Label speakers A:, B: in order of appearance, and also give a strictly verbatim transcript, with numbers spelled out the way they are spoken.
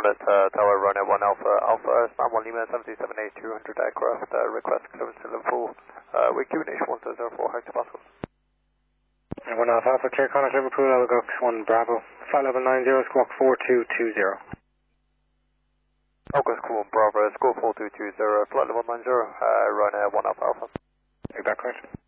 A: Hornet uh, Tower, Ryanair one Alpha, Alpha, Span one Lima, seven two seven eight, two hundred aircraft, uh, request clearance to Liverpool, uh, with Q N H one zero zero four hectopascals.
B: one Alpha Alpha, clear contact Liverpool, Algox one Bravo, flight level nine zero, squawk four two two zero.
A: August one Bravo, squawk four two two zero, flight level nine zero, uh, Ryanair one Alpha Alpha.
B: Is that correct?